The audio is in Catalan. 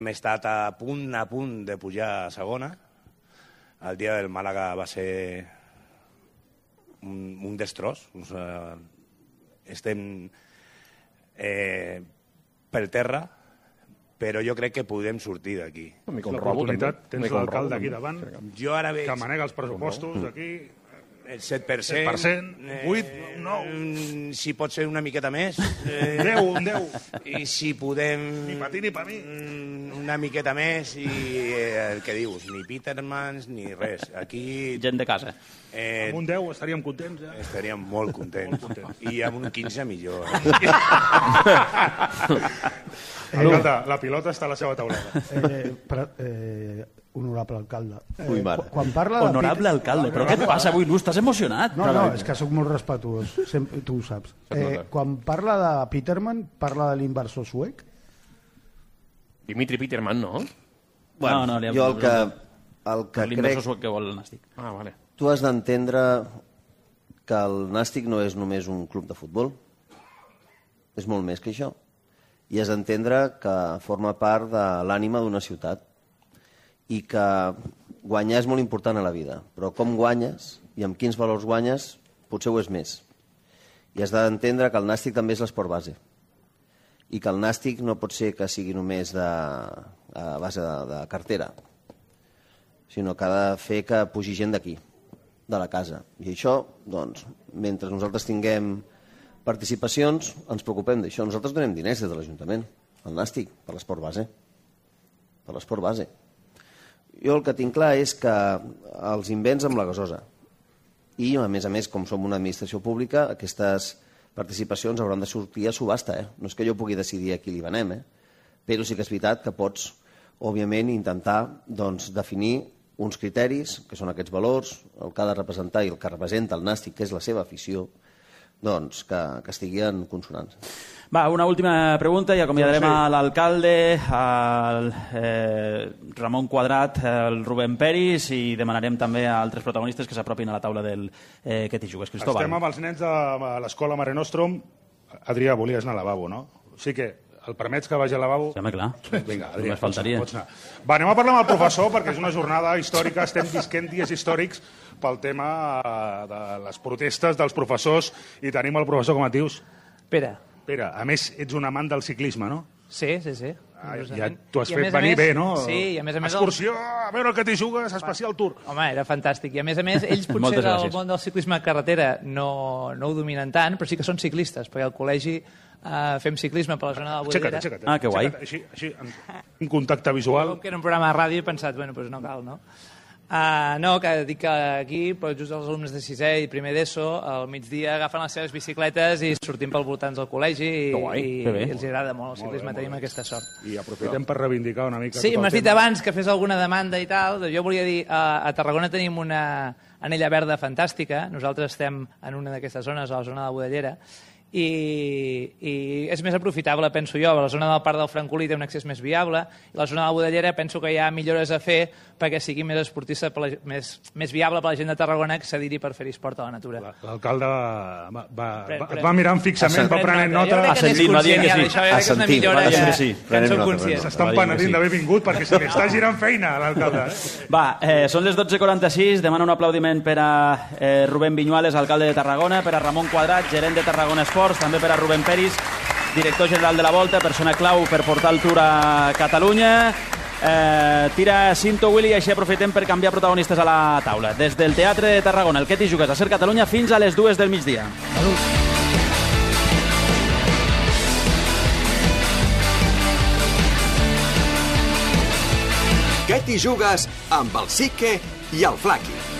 Hem estat a punt de pujar a segona. El dia del Màlaga va ser un destroç. O sea, estem per terra, però jo crec que podem sortir d'aquí. L'oportunitat, tens l'alcalde aquí davant, Jo ara veig que manega els pressupostos aquí, el 7%, 8, 9, si pot ser una miqueta més, 10, un 10, i si podem... ni per ti ni per mi. Una miqueta més i el que dius, ni Petermans ni res. Aquí... Gent de casa. Amb un 10 estaríem contents, ja. Estaríem molt contents. I amb un 15 millor. Alcalde, la pilota està a la seva taulada. Honorable alcalde. Ui, mare. Quan parla de Honorable alcalde, però què et passa avui, Luz? Estàs emocionat? No, és que sóc molt respetuós, tu ho saps. Quan parla de Peterman, parla de l'inversor suec? Dimitri Peterman, no? Bueno, jo el que l'inversor suec que vol el Nàstic. Ah, vale. Tu has d'entendre que el Nàstic no és només un club de futbol, és molt més que això. I has d'entendre que forma part de l'ànima d'una ciutat i que guanyar és molt important a la vida, però com guanyes i amb quins valors guanyes potser ho és més. I has d'entendre que el Nàstic també és l'esport base i que el Nàstic no pot ser que sigui només a base de cartera, sinó que ha de fer que pugi gent d'aquí, de la casa. I això, doncs, mentre nosaltres tinguem participacions, ens preocupem d'això. Nosaltres donem diners des de l'Ajuntament, al Nàstic, per l'esport base. Per l'esport base. Jo el que tinc clar és que els invents amb la gasosa i, a més, com som una administració pública, aquestes participacions hauran de sortir a subhasta. No és que jo pugui decidir a qui li venem, però sí que és veritat que pots, òbviament, intentar definir uns criteris, que són aquests valors, el que ha de representar i el que representa el Nàstic, que és la seva afició, doncs que estigui consonants. Va, una última pregunta i acomiadarem a l'alcalde, al Ramon Quadrat, al Rubén Peris i demanarem també a altres protagonistes que s'apropin a la taula del Que t'hi jugues. Cristóbal. Estem amb els nens de l'escola Mare Nostrum. Adrià, volies anar al lavabo, no? Sí que el permets que vagi al lavabo? Sí, home, clar. Vinga, Adrià, només faltaria. pots anar. Va, anem a parlar amb el professor, perquè és una jornada històrica, estem visquent dies històrics pel tema de les protestes dels professors i tenim el professor, com et dius? Pere, a més, ets un amant del ciclisme, no? sí. Ja t'ho has fet venir bé, no? Sí, i a més... Excursió, a veure el que t'hi jugues, especial tour. Home, era fantàstic. I a més, ells potser del món del ciclisme a carretera no ho dominen tant, però sí que són ciclistes, perquè al col·legi fem ciclisme per la zona de la Bodellera. Aixeca't. Ah, que guai. Així, en contacte visual. Com que era un programa de ràdio he pensat, bueno, doncs no cal, no? No, que dic que aquí, just els alumnes de 6è i primer d'ESO, al migdia agafen les seves bicicletes i sortim pel voltants del col·legi i els agrada molt el ciclisme, tenim aquesta sort. I aprofitem per reivindicar una mica... Sí, m'has dit abans que fes alguna demanda i tal, jo volia dir, a Tarragona tenim una anella verda fantàstica, nosaltres estem en una d'aquestes zones, a la zona de la Bodellera, i és més aprofitable, penso jo. La zona del Parc del Francolí té un accés més viable i la zona de la Bodellera penso que hi ha millores a fer perquè sigui més esportista, més viable per la gent de Tarragona accedir-hi per fer esport a la natura. L'alcalde va mirant fixament, va prenent nota. Assentint, va dient que sí. Això és una millora que en som conscients. S'estan penedint d'haver vingut perquè se li està girant feina a l'alcalde. Va, són les 12:46, demano un aplaudiment per a Rubén Viñuales, alcalde de Tarragona, per a Ramon Quadrat, gerent de Tarragona Esports, també per a Rubén Peris, director general de la Volta, persona clau per portar el Tour a Catalunya. Tira cinto, Willy, i així aprofitem per canviar protagonistes a la taula. Des del Teatre de Tarragona, el Que t'hi jugues a Ser Catalunya fins a les 2 del migdia. Que t'hi jugues amb el Sique i el Flaqui.